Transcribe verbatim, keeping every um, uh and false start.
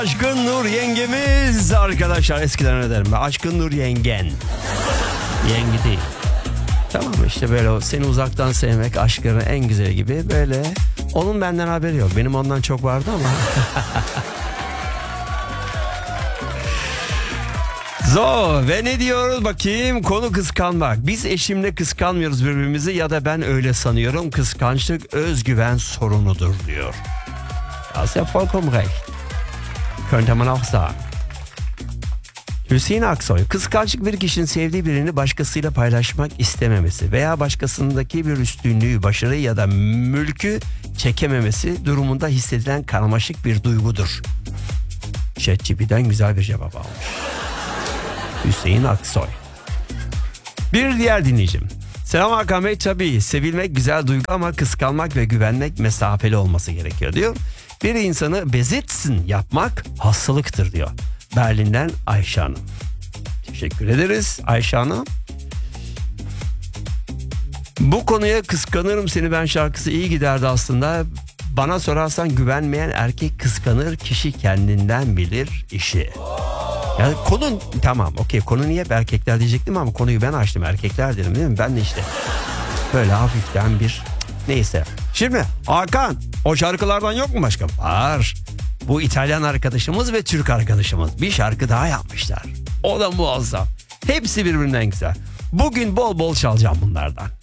Aşkın Nur yengemiz arkadaşlar, eskiden öyle derim ben. Aşkın Nur yengen. Yengi değil. Tamam işte böyle o seni uzaktan sevmek aşkının en güzeli gibi böyle. Onun benden haberi yok. Benim ondan çok vardı ama. Zo ve ne diyoruz bakayım, konu kıskanmak. Biz eşimle kıskanmıyoruz birbirimizi ya da ben öyle sanıyorum. Kıskançlık özgüven sorunudur diyor. Das ist ja vollkommen recht. Könnte man auch sagen. Hüseyin Aksoy, kıskançlık bir kişinin sevdiği birini başkasıyla paylaşmak istememesi veya başkasındaki bir üstünlüğü, başarıyı ya da mülkü çekememesi durumunda hissedilen karmaşık bir duygudur. ChatGPT'den güzel bir cevap almış. Hüseyin Aksoy. Bir diğer dinleyicim. Selam Hakan Bey, tabii sevilmek güzel duygu ama kıskanmak ve güvenmek mesafeli olması gerekiyor diyor. Bir insanı bezitsin yapmak hastalıktır diyor. Berlin'den Ayşe Hanım. Teşekkür ederiz Ayşe Hanım. Bu konuya kıskanırım seni ben şarkısı iyi giderdi aslında. Bana sorarsan güvenmeyen erkek kıskanır, kişi kendinden bilir işi. Yani konu tamam okey, konu niye hep erkekler diyecektim ama konuyu ben açtım, erkekler dedim değil mi? Ben de işte böyle hafiften bir neyse. Şimdi Hakan, o şarkılardan yok mu başka? Var. Bu İtalyan arkadaşımız ve Türk arkadaşımız bir şarkı daha yapmışlar. O da muazzam. Hepsi birbirinden güzel. Bugün bol bol çalacağım bunlardan.